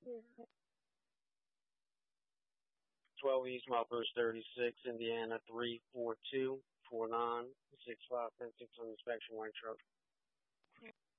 12 East Milepost 36, Indiana 34249 65 10 6 on inspection white truck.